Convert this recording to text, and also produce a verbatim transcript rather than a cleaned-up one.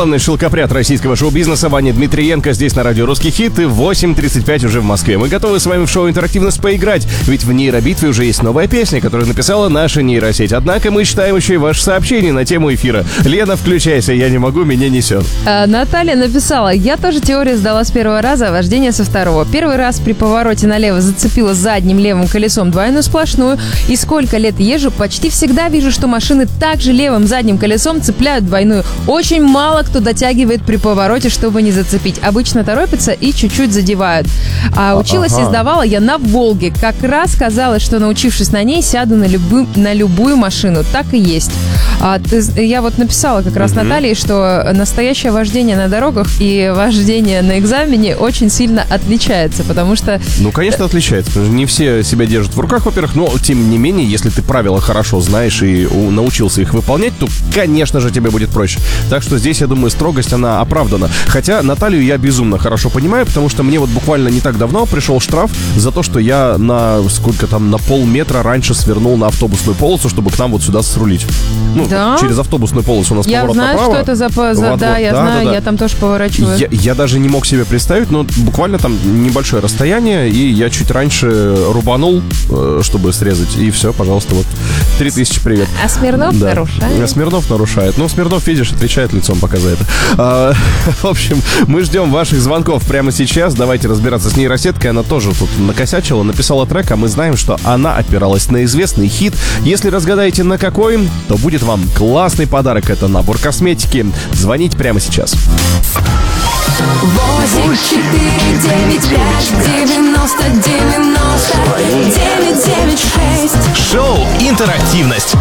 главный шелкопряд российского шоу-бизнеса Ваня Дмитриенко здесь на радио «Русский хит» и восемь тридцать пять уже в Москве. Мы готовы с вами в шоу «Интерактивность» поиграть, ведь в нейробитве уже есть новая песня, которую написала наша нейросеть. Однако мы читаем еще и ваше сообщение на тему эфира. Лена, включайся, я не могу, меня несет. А, Наталья написала: я тоже теорию сдала с первого раза, а вождение со второго. Первый раз при повороте налево зацепила задним левым колесом двойную сплошную, и сколько лет езжу, почти всегда вижу, что машины также левым задним колесом цепляют двойную. Очень мало кто дотягивает при повороте, чтобы не зацепить. Обычно торопятся и чуть-чуть задевают. А училась ага. и сдавала я на «Волге». Как раз казалось, что, научившись на ней, сяду на, любую, на любую машину. Так и есть. А, ты, я вот написала как раз угу. Наталье, что настоящее вождение на дорогах и вождение на экзамене очень сильно отличается, потому что... Ну, конечно, отличается. Потому что не все себя держат в руках, во-первых, но, тем не менее, если ты правила хорошо знаешь и научился их выполнять, то, конечно же, тебе будет проще. Так что здесь, я думаю, строгость, она оправдана. Хотя Наталью я безумно хорошо понимаю, потому что мне вот буквально не так давно пришел штраф за то, что я на сколько там, на полметра раньше свернул на автобусную полосу, чтобы к нам вот сюда срулить. Ну, да? Через автобусную полосу у нас я поворот знаю, направо. Я знаю, что это за... за... Вот, да, вот, я да, знаю, да, да. я там тоже поворачиваю. Я, я даже не мог себе представить, но буквально там небольшое расстояние, и я чуть раньше рубанул, чтобы срезать, и все, пожалуйста, вот три тысячи, привет. А Смирнов да. нарушает. А Смирнов нарушает. Ну, Смирнов, видишь, отвечает лицом пока за это. А, в общем, мы ждем ваших звонков прямо сейчас. Давайте разбираться с нейросеткой. Она тоже тут накосячила, написала трек, а мы знаем, что она опиралась на известный хит. Если разгадаете на какой, то будет вам классный подарок. Это набор косметики. Звоните прямо сейчас. восемь четыре девять пять девяносто девяносто девять девять шесть. Шоу «Интерактивность»